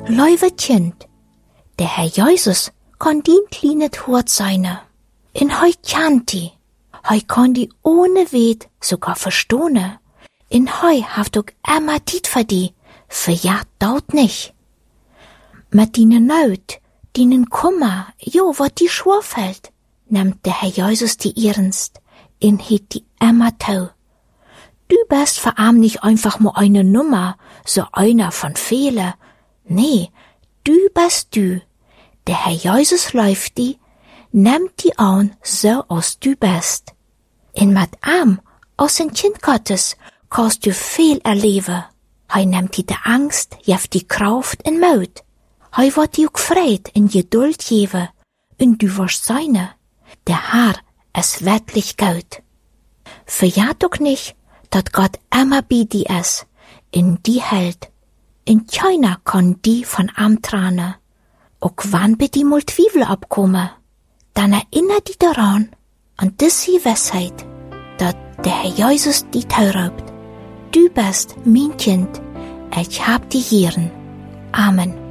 Lieve Kind, der Herr Jesus kann dien kleines Hort seine. In hei kennt die. Hei kann die ohne Weet sogar verstohne. In hei haft ook immer Tiet für die, verjagt daut nicht. Mit dinen Naut, dinen Kummer, jo, wat die schwer fällt, nimmt der Herr Jesus die ernst, in hiet die immer tau. Du bist für arm nicht einfach nur eine Nummer, so einer von viele. Nee, du bist du. Der Herr Jesus läuft die, nimmt die an, so als du bist. In mit arm, als ein Kind Gottes, kannst du viel erleben. Hei nimmt die Angst, jeft die Kraft in Mut. Hei wird die auch Freit in Geduld geben, und du wirst seine. Der Herr ist wirklich gut. Verjagt auch nicht, dat Gott immer bei die ist, in die hält. In keiner kann die von am tranen. Auch wann bei die mal Zweifel abkommen, dann erinnert die daran, und das die Weisheit, dat der Herr Jesus die taubt. Du bist mein Kind, ich hab die Herren. Amen.